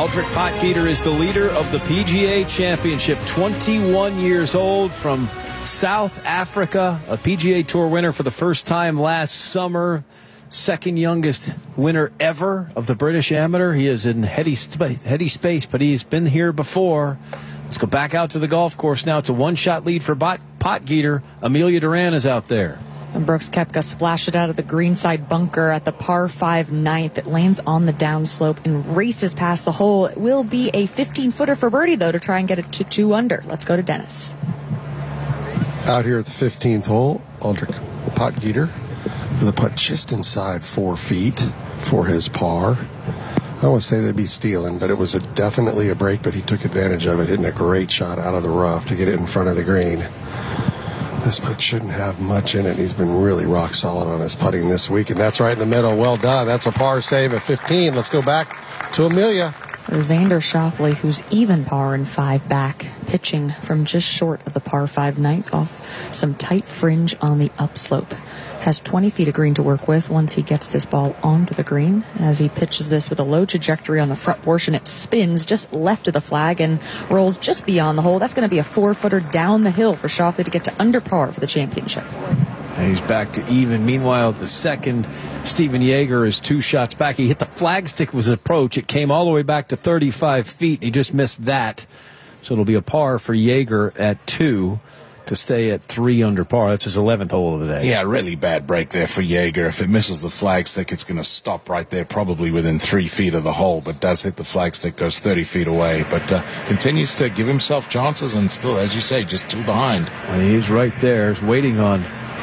Aldrich Potgieter is the leader of the PGA Championship, 21 years old, from South Africa, a PGA Tour winner for the first time last summer, second youngest winner ever of the British Amateur. He is in heady space, but he's been here before. Let's go back out to the golf course now. It's a one-shot lead for Potgieter. Amelia Duran is out there. And Brooks Koepka splashed it out of the greenside bunker at the par 5 ninth. It lands on the downslope and races past the hole. It will be a 15-footer for birdie, though, to try and get it to 2 under. Let's go to Dennis. Out here at the 15th hole, Aldrich Potgieter with a putt just inside 4 feet for his par. I won't say they'd be stealing, but it was definitely a break, but he took advantage of it, hitting a great shot out of the rough to get it in front of the green. This putt shouldn't have much in it. He's been really rock solid on his putting this week, and that's right in the middle. Well done. That's a par save at 15. Let's go back to Amelia. Xander Schauffele, who's even par in 5 back, pitching from just short of the par 5 ninth off some tight fringe on the upslope. Has 20 feet of green to work with once he gets this ball onto the green. As he pitches this with a low trajectory on the front portion, it spins just left of the flag and rolls just beyond the hole. That's going to be a 4-footer down the hill for Schauffele to get to under par for the championship. And he's back to even. Meanwhile, at the second, Stephen Jaeger is 2 shots back. He hit the flagstick with his approach. It came all the way back to 35 feet. He just missed that. So it'll be a par for Jaeger at 2 to stay at 3 under par. That's his 11th hole of the day. Yeah, really bad break there for Jaeger. If it misses the flagstick, it's going to stop right there, probably within 3 feet of the hole, but does hit the flagstick, goes 30 feet away, but continues to give himself chances and still, as you say, just 2 behind. And he's right there. He's waiting on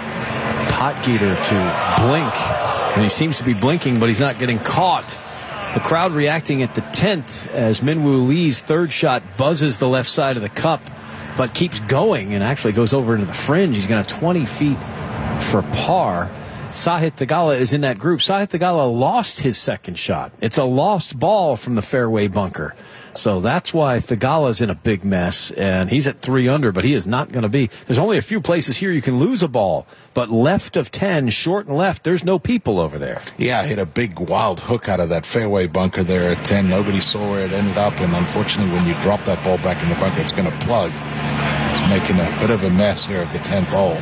Potgieter to blink, and he seems to be blinking, but he's not getting caught. The crowd reacting at the 10th as Minwoo Lee's 3rd shot buzzes the left side of the cup, but keeps going and actually goes over into the fringe. He's going to 20 feet for par. Sahith Theegala is in that group. Sahith Theegala lost his 2nd shot. It's a lost ball from the fairway bunker. So that's why Theegala's in a big mess, and he's at 3 under, but he is not going to be. There's only a few places here you can lose a ball, but left of 10, short and left, there's no people over there. Yeah, hit a big wild hook out of that fairway bunker there at 10. Nobody saw where it ended up, and unfortunately when you drop that ball back in the bunker, it's going to plug. It's making a bit of a mess here of the 10th hole.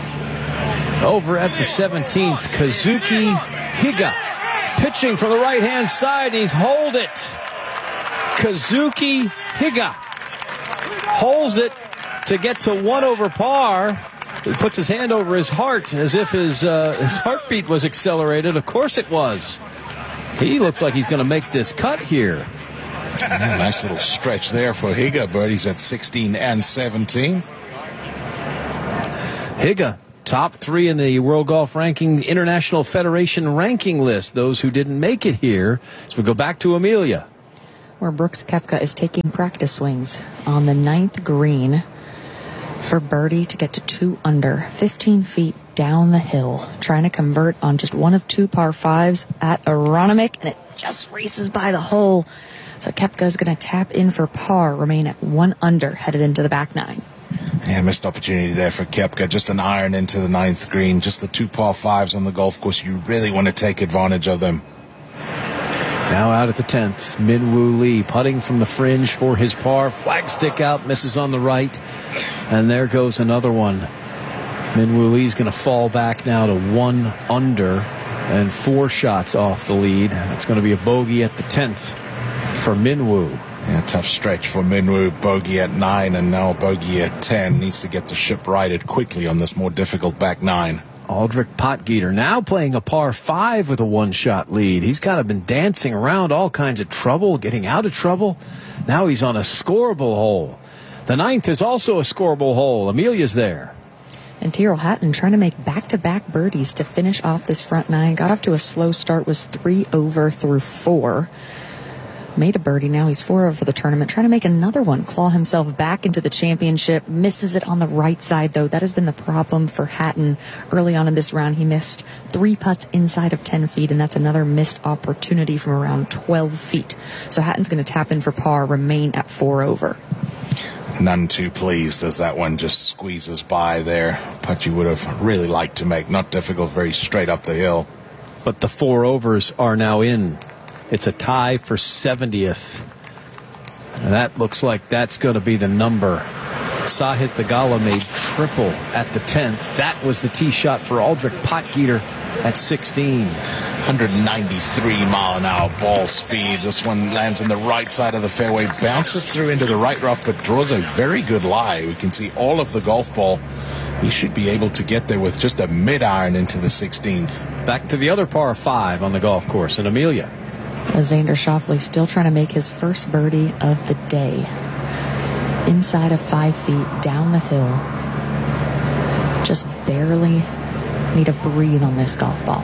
Over at the 17th, Kazuki Higa pitching from the right-hand side, and he's holed it. Kazuki Higa holds it to get to 1 over par. He puts his hand over his heart as if his heartbeat was accelerated. Of course it was. He looks like he's going to make this cut here. Yeah, nice little stretch there for Higa. Birdies at 16 and 17. Higa, top 3 in the World Golf Ranking International Federation ranking list. Those who didn't make it here. So we go back to Amelia, where Brooks Koepka is taking practice swings on the 9th green for birdie to get to 2 under, 15 feet down the hill, trying to convert on just one of 2 par 5s at Aronimink, and it just races by the hole. So Koepka is going to tap in for par, remain at 1 under, headed into the back 9. Yeah, missed opportunity there for Koepka. Just an iron into the 9th green. Just the 2 par 5s on the golf course. You really want to take advantage of them. Now out at the 10th, Minwoo Lee putting from the fringe for his par. Flagstick out, misses on the right. And there goes another one. Minwoo Lee's going to fall back now to 1 under and 4 shots off the lead. It's going to be a bogey at the 10th for Minwoo. Yeah, tough stretch for Minwoo. Bogey at 9 and now bogey at 10. Needs to get the ship righted quickly on this more difficult back 9. Aldrich Potgieter now playing a par 5 with a 1-shot lead. He's kind of been dancing around all kinds of trouble, getting out of trouble. Now he's on a scoreable hole. The 9th is also a scoreable hole. Amelia's there. And Tyrrell Hatton trying to make back-to-back birdies to finish off this front 9. Got off to a slow start, was 3 over through 4. Made a birdie. Now he's 4 over for the tournament. Trying to make another one. Claw himself back into the championship. Misses it on the right side, though. That has been the problem for Hatton early on in this round. He missed 3 putts inside of 10 feet, and that's another missed opportunity from around 12 feet. So Hatton's going to tap in for par, remain at 4 over. None too pleased as that one just squeezes by there. Putt you would have really liked to make. Not difficult, very straight up the hill. But the 4 overs are now in. It's a tie for 70th. And that looks like that's going to be the number. Sahith Theegala made triple at the 10th. That was the tee shot for Aldrich Potgieter at 16. 193-mile-an-hour ball speed. This one lands on the right side of the fairway, bounces through into the right rough, but draws a very good lie. We can see all of the golf ball. He should be able to get there with just a mid-iron into the 16th. Back to the other par 5 on the golf course in Amelia. Xander Schauffele still trying to make his first birdie of the day. Inside of 5 feet, down the hill. Just barely need to breathe on this golf ball.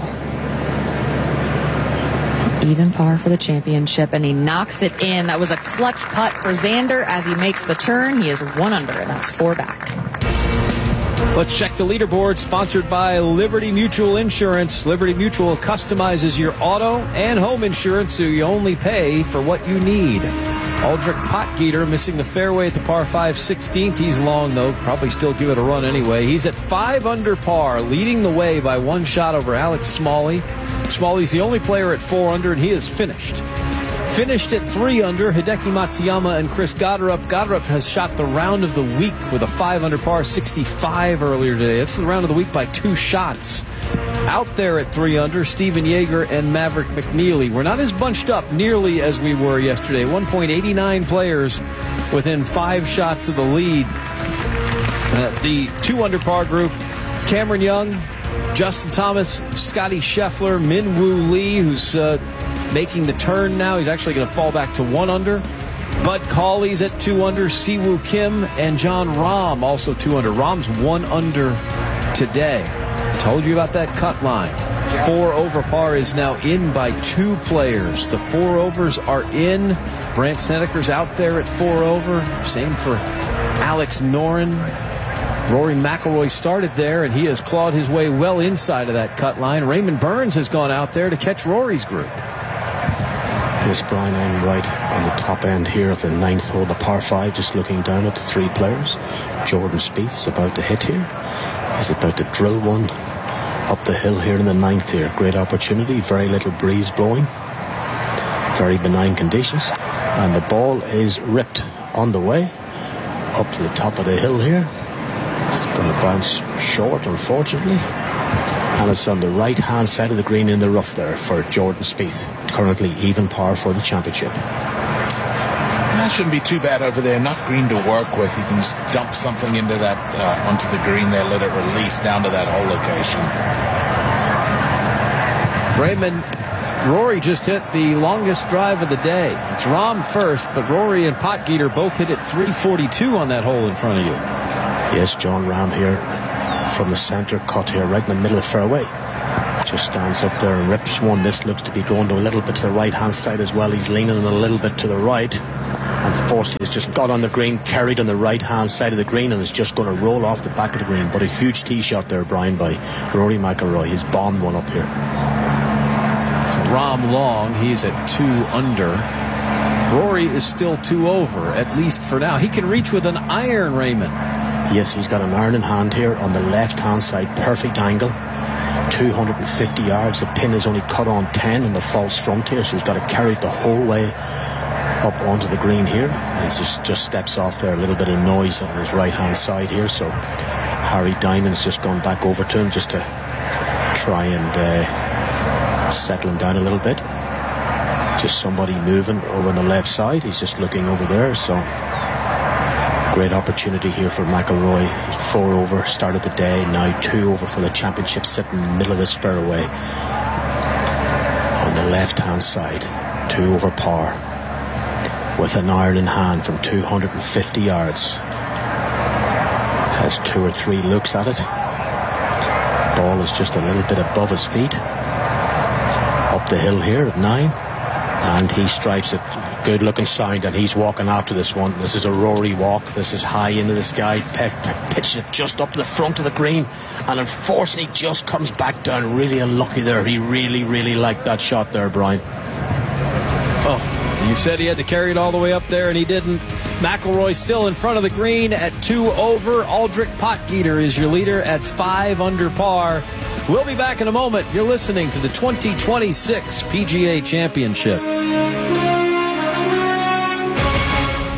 Even par for the championship, and he knocks it in. That was a clutch putt for Xander as he makes the turn. He is 1 under, and that's 4 back. Let's check the leaderboard, sponsored by Liberty Mutual Insurance. Liberty Mutual customizes your auto and home insurance so you only pay for what you need. Aldrich Potgieter missing the fairway at the par 5 16th. He's long, though. Probably still give it a run anyway. He's at 5 under par, leading the way by 1 shot over Alex Smalley. Smalley's the only player at 4 under, and he is finished. Finished at 3 under, Hideki Matsuyama and Chris Goddard. Goddard has shot the round of the week with a 5 under par 65 earlier today. It's the round of the week by 2 shots. Out there at 3 under, Stephen Yeager and Maverick McNeely. We're not as bunched up nearly as we were yesterday. 1.89 players within 5 shots of the lead. The 2 under par group, Cameron Young, Justin Thomas, Scotty Scheffler, Min Woo Lee, who's making the turn now. He's actually going to fall back to 1 under. Bud Cauley's at 2 under. Siwoo Kim and John Rahm also 2 under. Rahm's 1 under today. Told you about that cut line. 4 over par is now in by 2 players. The 4 overs are in. Brandt Snedeker's out there at 4 over. Same for Alex Noren. Rory McIlroy started there, and he has clawed his way well inside of that cut line. Raymond Burns has gone out there to catch Rory's group. Yes, Brian, I'm right on the top end here of the 9th hole, the par 5, just looking down at the 3 players. Jordan Spieth is about to hit here. He's about to drill one up the hill here in the 9th here. Great opportunity, very little breeze blowing. Very benign conditions. And the ball is ripped on the way up to the top of the hill here. It's going to bounce short, unfortunately. And it's on the right-hand side of the green in the rough there for Jordan Spieth. Currently even par for the championship. That shouldn't be too bad over there. Enough green to work with. You can just dump something into that, onto the green there, let it release down to that hole location. Rory just hit the longest drive of the day. It's Rahm first, but Rory and Potgieter both hit it 342 on that hole in front of you. Yes, John Rahm here from the center cut here, right in the middle of the fairway. Just stands up there and rips one. This looks to be going to a little bit to the right-hand side as well. He's leaning a little bit to the right. Unfortunately, he's just got on the green, carried on the right-hand side of the green, and is just going to roll off the back of the green. But a huge tee shot there, Brian, by Rory McIlroy. He's bombed one up here. So Rahm long, he's at 2 under. Rory is still 2 over, at least for now. He can reach with an iron, Raymond. Yes, he's got an iron in hand here on the left-hand side. Perfect angle. 250 yards. The pin is only cut on 10 in the false front here, so he's got to carry it the whole way up onto the green here. He just steps off there. A little bit of noise on his right-hand side here, so Harry Diamond's just gone back over to him just to try and settle him down a little bit. Just somebody moving over on the left side. He's just looking over there, so great opportunity here for McIlroy. He's 4 over, started the day, now 2 over for the championship, sitting in the middle of this fairway on the left-hand side. 2 over par with an iron in hand from 250 yards. Has 2 or 3 looks at it. Ball is just a little bit above his feet. Up the hill here at 9, and he strikes it. Good looking sound, and he's walking after this one. This is a Rory walk. This is high into the sky. Pitches it just up to the front of the green, and unfortunately just comes back down. Really unlucky there. He really liked that shot there, Brian. Oh, you said he had to carry it all the way up there, and he didn't. McIlroy still in front of the green at 2 over. Aldrich Potgieter is your leader at 5 under par. We'll be back in a moment. You're listening to the 2026 PGA Championship.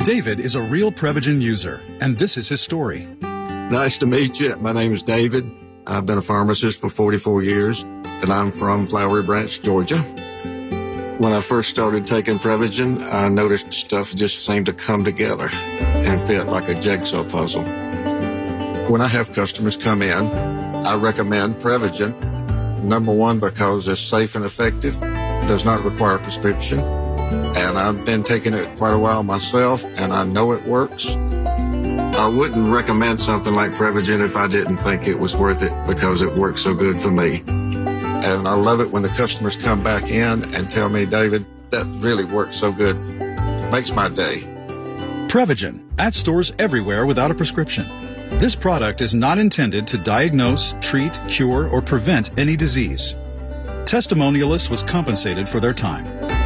David is a real Prevagen user, and this is his story. Nice to meet you. My name is David. I've been a pharmacist for 44 years, and I'm from Flowery Branch, Georgia. When I first started taking Prevagen, I noticed stuff just seemed to come together and fit like a jigsaw puzzle. When I have customers come in, I recommend Prevagen. Number one, because it's safe and effective, does not require a prescription, and I've been taking it quite a while myself, and I know it works. I wouldn't recommend something like Prevagen if I didn't think it was worth it because it works so good for me. And I love it when the customers come back in and tell me, David, that really works so good. Makes my day. Prevagen, at stores everywhere without a prescription. This product is not intended to diagnose, treat, cure, or prevent any disease. Testimonialist was compensated for their time.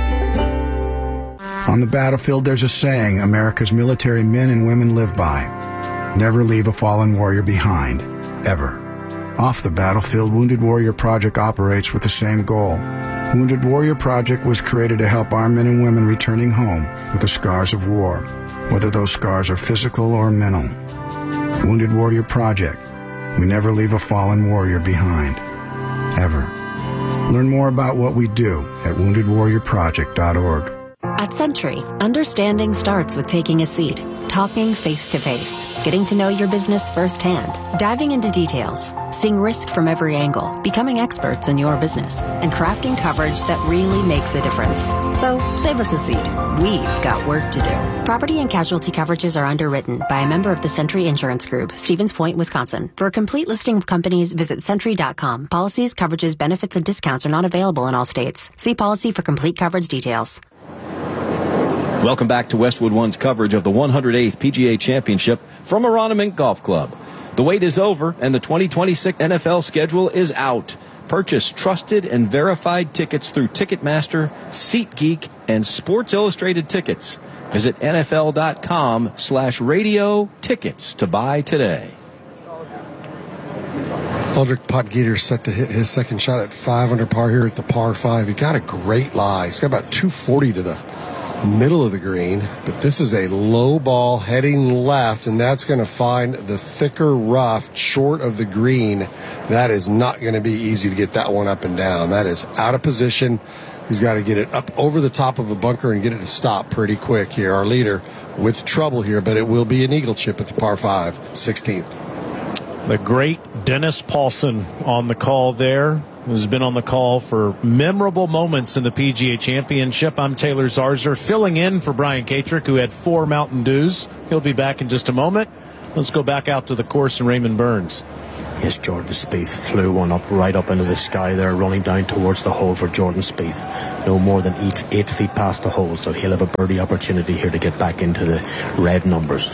On the battlefield, there's a saying America's military men and women live by. Never leave a fallen warrior behind, ever. Off the battlefield, Wounded Warrior Project operates with the same goal. Wounded Warrior Project was created to help our men and women returning home with the scars of war, whether those scars are physical or mental. Wounded Warrior Project. We never leave a fallen warrior behind, ever. Learn more about what we do at woundedwarriorproject.org. At Century, understanding starts with taking a seat, talking face-to-face, getting to know your business firsthand, diving into details, seeing risk from every angle, becoming experts in your business, and crafting coverage that really makes a difference. So, save us a seat. We've got work to do. Property and casualty coverages are underwritten by a member of the Century Insurance Group, Stevens Point, Wisconsin. For a complete listing of companies, visit Century.com. Policies, coverages, benefits, and discounts are not available in all states. See policy for complete coverage details. Welcome back to Westwood One's coverage of the 108th PGA Championship from Aronimink Golf Club. The wait is over, and the 2026 NFL schedule is out. Purchase trusted and verified tickets through Ticketmaster, SeatGeek, and Sports Illustrated Tickets. Visit NFL.com/radio tickets to buy today. Aldrich Potgieter set to hit his second shot at 5 under par here at the par 5. He got a great lie. He's got about 240 to the middle of the green, but this is a low ball heading left, and that's going to find the thicker rough short of the green. That is not going to be easy to get that one up and down. That is out of position. He's got to get it up over the top of a bunker and get it to stop pretty quick here. Our leader with trouble here, but it will be an eagle chip at the par 5, 16th. The great Dennis Paulson on the call there, who's been on the call for memorable moments in the PGA Championship. I'm Taylor Zarzer, filling in for Brian Katrick, who had 4 Mountain Dews. He'll be back in just a moment. Let's go back out to the course and Raymond Burns. Yes, Jordan Spieth flew one up right up into the sky there, running down towards the hole for Jordan Spieth. No more than 8 feet past the hole, so he'll have a birdie opportunity here to get back into the red numbers.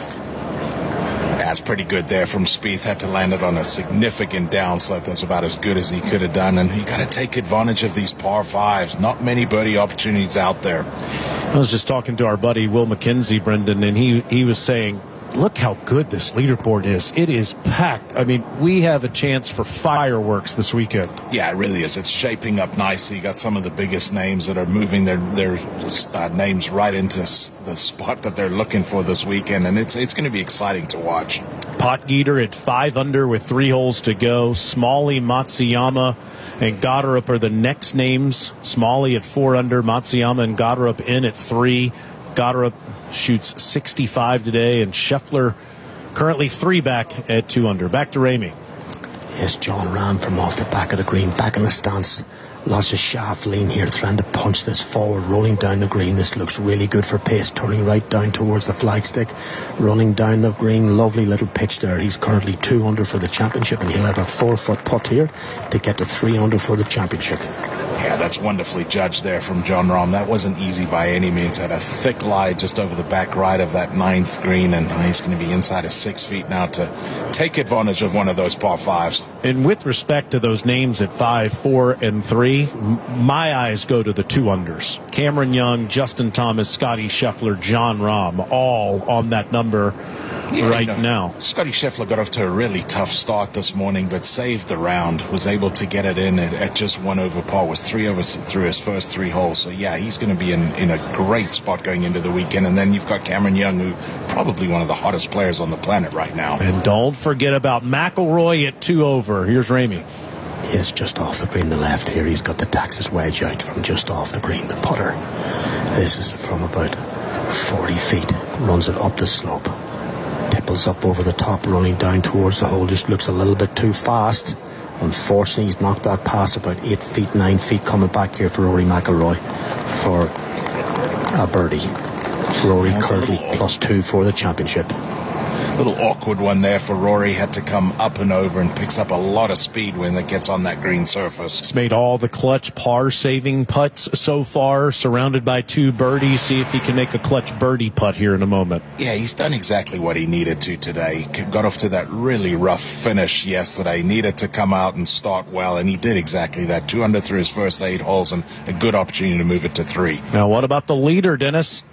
That's pretty good there from Spieth. Had to land it on a significant downslope. That's about as good as he could have done. And you got to take advantage of these par 5s. Not many birdie opportunities out there. I was just talking to our buddy Will McKenzie, Brendan, and he was saying, look how good this leaderboard is. It is packed. I mean, we have a chance for fireworks this weekend. Yeah, it really is. It's shaping up nicely. You got some of the biggest names that are moving their names right into the spot that they're looking for this weekend, and it's going to be exciting to watch. Potgieter at 5 under with 3 holes to go. Smalley, Matsuyama, and Goddard are the next names. Smalley at 4 under, Matsuyama and Goddard in at 3. Goddard shoots 65 today, and Scheffler currently 3 back at 2 under. Back to Ramey. Yes, John Rahm from off the back of the green, back in the stance. Lots of shaft lean here, trying to punch this forward, rolling down the green. This looks really good for pace, turning right down towards the flagstick, running down the green. Lovely little pitch there. He's currently 2 under for the championship, and he'll have a 4-foot putt here to get to 3 under for the championship. Yeah, that's wonderfully judged there from John Rahm. That wasn't easy by any means. Had a thick lie just over the back right of that 9th green, and he's going to be inside of 6 feet now to take advantage of one of those par 5s. And with respect to those names at 5, 4, and 3, my eyes go to the 2 unders. Cameron Young, Justin Thomas, Scotty Scheffler, John Rahm, all on that number now. Scotty Scheffler got off to a really tough start this morning, but saved the round, was able to get it in at just 1 over par, was 3 over through his first 3 holes. So, yeah, he's going to be in a great spot going into the weekend. And then you've got Cameron Young, who probably one of the hottest players on the planet right now. And don't forget about McIlroy at 2 over. Here's Ramey. Yes, just off the green, the left here. He's got the Texas wedge out from just off the green, the putter. This is from about 40 feet. Runs it up the slope. Tipples up over the top, running down towards the hole. Just looks a little bit too fast. Unfortunately, he's knocked that past about 8 feet, 9 feet, coming back here for Rory McIlroy for a birdie. Rory currently +2 for the championship. Little awkward one there for Rory. Had to come up and over, and picks up a lot of speed when it gets on that green surface. He's made all the clutch par-saving putts so far, surrounded by 2 birdies. See if he can make a clutch birdie putt here in a moment. Yeah, he's done exactly what he needed to today. Got off to that really rough finish yesterday. Needed to come out and start well, and he did exactly that. 2 under through his first 8 holes, and a good opportunity to move it to 3. Now, what about the leader, Dennis?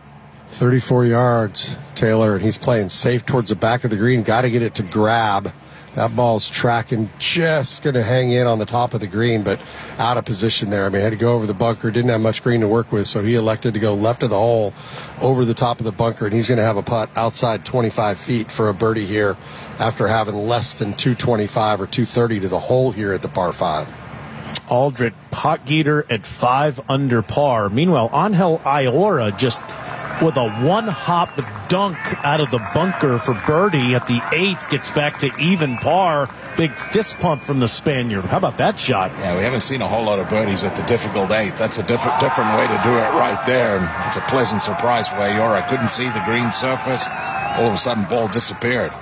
34 yards, Taylor, and he's playing safe towards the back of the green. Got to get it to grab. That ball's tracking, just going to hang in on the top of the green, but out of position there. I mean, had to go over the bunker, didn't have much green to work with, so he elected to go left of the hole over the top of the bunker, and he's going to have a putt outside 25 feet for a birdie here after having less than 225 or 230 to the hole here at the par 5. Aldrich Potgieter at 5 under par. Meanwhile, Angel Iora just with a one-hop dunk out of the bunker for birdie at the 8th, gets back to even par. Big fist pump from the Spaniard. How about that shot? Yeah, we haven't seen a whole lot of birdies at the difficult 8th. That's a different way to do it right there. And it's a pleasant surprise for Iora. Couldn't see the green surface. All of a sudden, ball disappeared.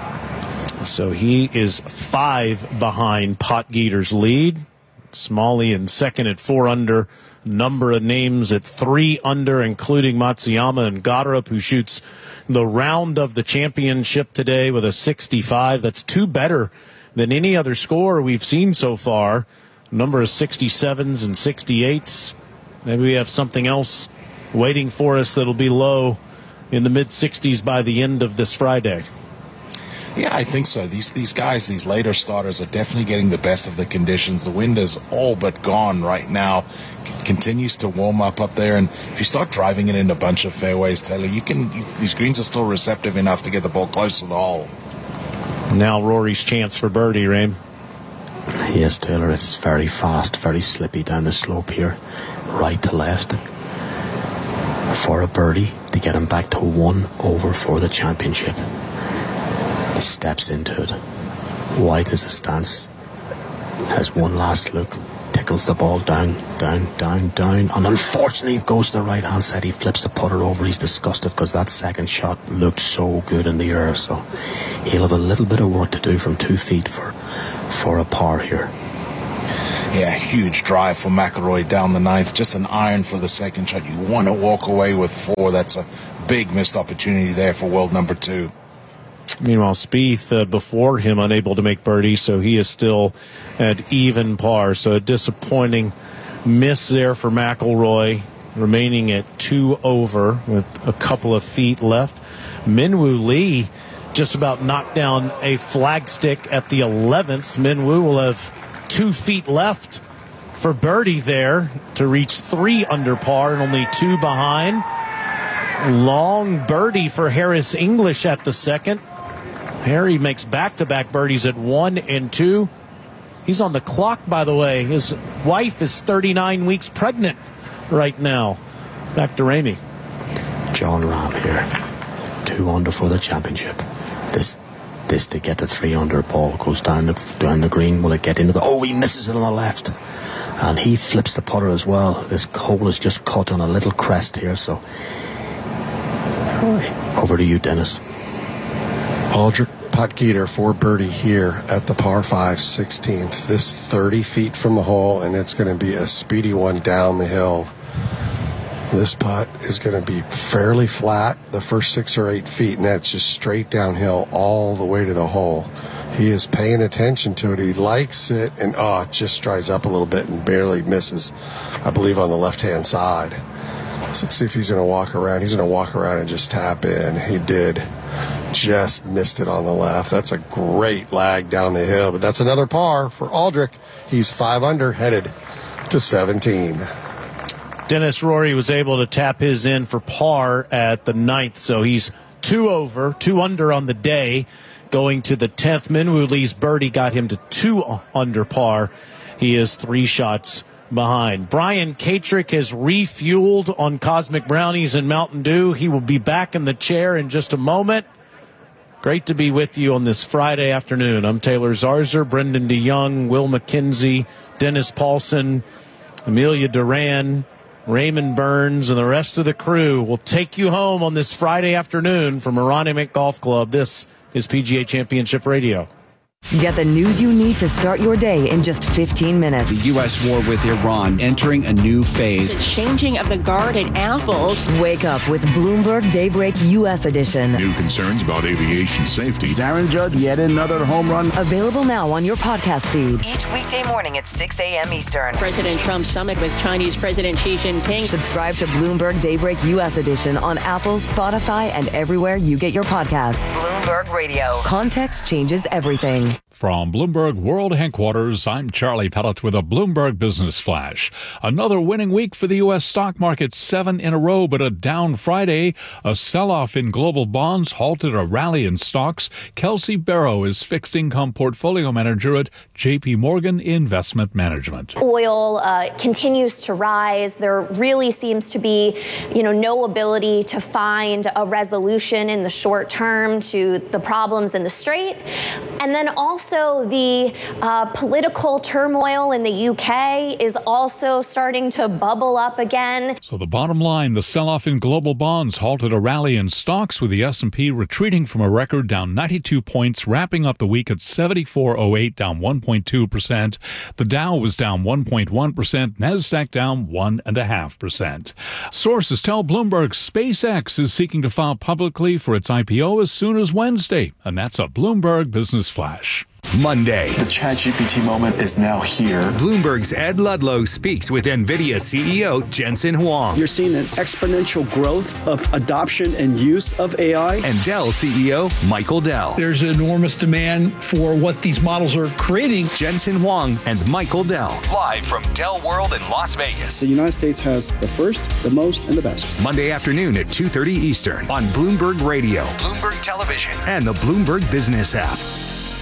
So he is 5 behind Potgieter's lead. Smalley in second at 4 under. Number of names at 3 under, including Matsuyama and Goddard, who shoots the round of the championship today with a 65. That's 2 better than any other score we've seen so far. Number of 67s and 68s. Maybe we have something else waiting for us that'll be low in the mid-60s by the end of this Friday. Yeah, I think so. These guys, these later starters, are definitely getting the best of the conditions. The wind is all but gone right now. Continues to warm up there, and if you start driving it in a bunch of fairways, Taylor, these greens are still receptive enough to get the ball close to the hole. Now Rory's chance for birdie, Rain. Yes, Taylor, it's very fast, very slippy down the slope here, right to left, for a birdie to get him back to 1 over for the championship. He steps into it, wide as a stance, has one last look, tickles the ball down, and unfortunately it goes to the right hand side. He flips the putter over. He's disgusted because that second shot looked so good in the air, so he'll have a little bit of work to do from 2 feet for a par here. Yeah, huge drive for McIlroy down the 9th. Just an iron for the second shot. You want to walk away with 4. That's a big missed opportunity there for world number 2. Meanwhile, Spieth before him unable to make birdie, so he is still at even par. So a disappointing miss there for McIlroy, remaining at 2 over with a couple of feet left. Minwoo Lee just about knocked down a flagstick at the 11th. Minwoo will have 2 feet left for birdie there to reach 3 under par and only 2 behind. Long birdie for Harris English at the second. Harry makes back-to-back birdies at 1 and 2. He's on the clock, by the way. His wife is 39 weeks pregnant right now. Back to Ramey. John Rahm here. 2 under for the championship. This to get to 3 under. Ball goes down the green. Will it get into the... Oh, he misses it on the left. And he flips the putter as well. This hole is just caught on a little crest here, so... Over to you, Dennis. Aldrich Potgieter for birdie here at the par 5 16th. This 30 feet from the hole, and it's going to be a speedy one down the hill. This putt is going to be fairly flat the first 6 or 8 feet, and that's just straight downhill all the way to the hole. He is paying attention to it. He likes it, and it just dries up a little bit and barely misses, I believe, on the left-hand side. So let's see if he's going to walk around. He's going to walk around and just tap in. He did. just missed it on the left. That's a great lag down the hill, but that's another par for Aldrich. He's 5 under, headed to 17. Dennis Rory was able to tap his in for par at the 9th, so he's 2 over, 2 under on the day. Going to the 10th, Minwoo Lee's birdie got him to 2 under par. He is 3 shots behind. Brian Katrick has refueled on Cosmic Brownies and Mountain Dew. He will be back in the chair in just a moment. Great to be with you on this Friday afternoon. I'm Taylor Zarzer, Brendan DeYoung, Will McKenzie, Dennis Paulson, Amelia Duran, Raymond Burns, and the rest of the crew will take you home on this Friday afternoon from Aronimink Golf Club. This is PGA Championship Radio. Get the news you need to start your day in just 15 minutes. The U.S. war with Iran entering a new phase. The changing of the guard at Apple. Wake up with Bloomberg Daybreak U.S. edition. New concerns about aviation safety. Darren Judge, yet another home run. Available now on your podcast feed. Each weekday morning at 6 a.m. Eastern. President Trump's summit with Chinese President Xi Jinping. Subscribe to Bloomberg Daybreak U.S. edition on Apple, Spotify, and everywhere you get your podcasts. Bloomberg Radio. Context changes everything. From Bloomberg World Headquarters, I'm Charlie Pellet with a Bloomberg Business Flash. Another winning week for the U.S. stock market, 7 in a row, but a down Friday. A sell-off in global bonds halted a rally in stocks. Kelsey Barrow is fixed income portfolio manager at J.P. Morgan Investment Management. Oil continues to rise. There really seems to be, no ability to find a resolution in the short term to the problems in the Strait. And then also the political turmoil in the UK is also starting to bubble up again. So the bottom line, the sell-off in global bonds halted a rally in stocks with the S&P retreating from a record down 92 points, wrapping up the week at 74.08, down 1.2%. The Dow was down 1.1%, NASDAQ down 1.5%. Sources tell Bloomberg SpaceX is seeking to file publicly for its IPO as soon as Wednesday, and that's a Bloomberg Business Flash. Monday. The ChatGPT moment is now here. Bloomberg's Ed Ludlow speaks with NVIDIA CEO Jensen Huang. You're seeing an exponential growth of adoption and use of AI. And Dell CEO Michael Dell. There's enormous demand for what these models are creating. Jensen Huang and Michael Dell. Live from Dell World in Las Vegas. The United States has the first, the most, and the best. Monday afternoon at 2:30 Eastern on Bloomberg Radio, Bloomberg Television, and the Bloomberg Business app.